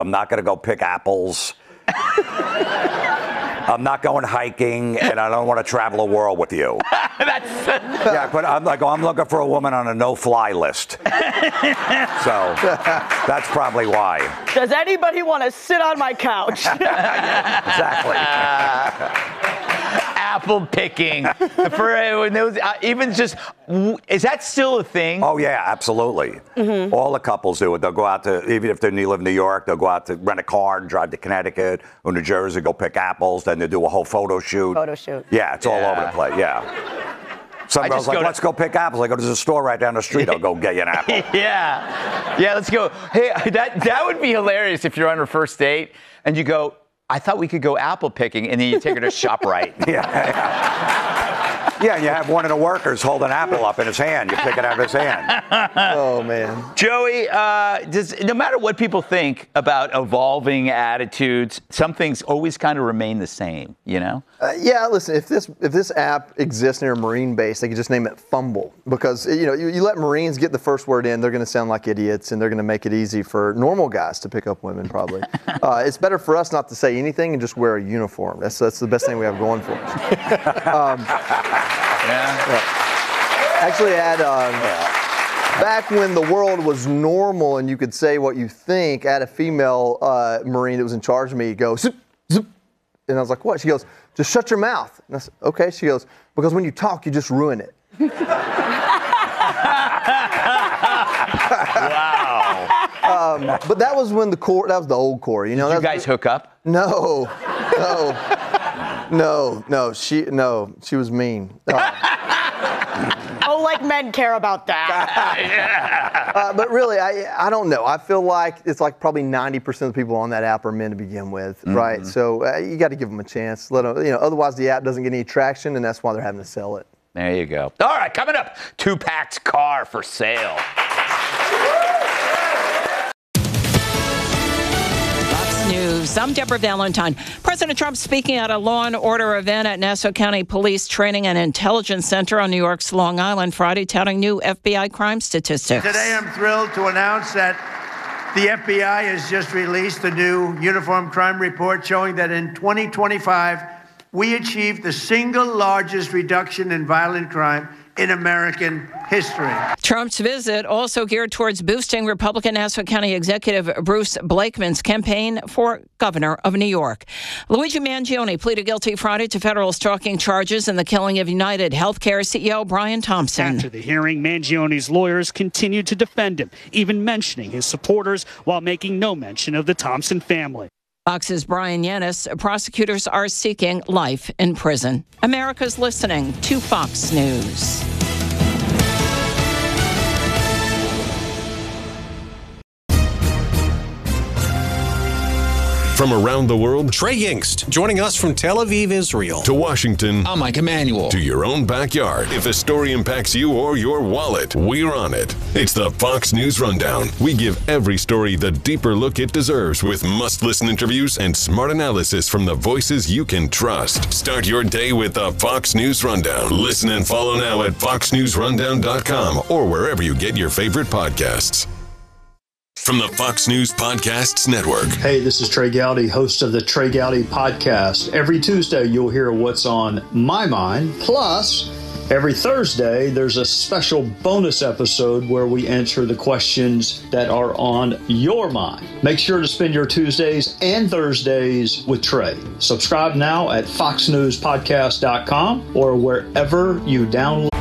I'm not going to go pick apples. I'm not going hiking, and I don't want to travel the world with you. Yeah, but I'm looking for a woman on a no-fly list. So that's probably why. Does anybody want to sit on my couch? Exactly. Apple picking. Even just, is that still a thing? Oh, yeah, absolutely. Mm-hmm. All the couples do it. They'll go out to, even if they live in New York, they'll go out to rent a car and drive to Connecticut or New Jersey, go pick apples. Then they do a whole photo shoot. Yeah, it's all over the place. Yeah. Some girls like, let's go pick apples. I go to the store right down the street. I'll go get you an apple. Yeah, let's go. Hey, that would be hilarious if you're on a first date and you go, I thought we could go apple picking, and then you take her to ShopRite. Yeah, you have one of the workers hold an apple up in his hand. You pick it out of his hand. Oh, man. Joey, no matter what people think about evolving attitudes, some things always kind of remain the same, you know? Yeah, listen, if this app exists near a Marine base, they could just name it Fumble. Because, you let Marines get the first word in, they're going to sound like idiots, and they're going to make it easy for normal guys to pick up women, probably. It's better for us not to say anything and just wear a uniform. That's the best thing we have going for us. Actually, back when the world was normal and you could say what you think, I had a female Marine that was in charge of me go, zip, zip. And I was like, what? She goes, just shut your mouth. And I said, okay. She goes, because when you talk, you just ruin it. Wow. But that was when that was the old Corey. Did you guys hook up? No. She was mean. Oh, like men care about that. But really, I don't know. I feel like it's like probably 90% of the people on that app are men to begin with, right? So you got to give them a chance. Let them, otherwise the app doesn't get any traction, and that's why they're having to sell it. There you go. All right, coming up, Tupac's car for sale. News. I'm Deborah Valentine. President Trump speaking at a Law and Order event at Nassau County Police Training and Intelligence Center on New York's Long Island Friday, touting new FBI crime statistics. Today I'm thrilled to announce that the FBI has just released a new uniform crime report showing that in 2025, we achieved the single largest reduction in violent crime in American history. Trump's visit also geared towards boosting Republican Nassau County Executive Bruce Blakeman's campaign for governor of New York. Luigi Mangione pleaded guilty Friday to federal stalking charges in the killing of United Healthcare CEO Brian Thompson. After the hearing, Mangione's lawyers continued to defend him, even mentioning his supporters while making no mention of the Thompson family. Fox's Brian Yanis, prosecutors are seeking life in prison. America's listening to Fox News. From around the world, Trey Yingst, joining us from Tel Aviv, Israel. To Washington. I'm Mike Emanuel. To your own backyard. If a story impacts you or your wallet, we're on it. It's the Fox News Rundown. We give every story the deeper look it deserves with must-listen interviews and smart analysis from the voices you can trust. Start your day with the Fox News Rundown. Listen and follow now at foxnewsrundown.com or wherever you get your favorite podcasts. From the Fox News Podcasts Network. Hey, this is Trey Gowdy, host of the Trey Gowdy Podcast. Every Tuesday, you'll hear what's on my mind. Plus, every Thursday, there's a special bonus episode where we answer the questions that are on your mind. Make sure to spend your Tuesdays and Thursdays with Trey. Subscribe now at foxnewspodcast.com or wherever you download.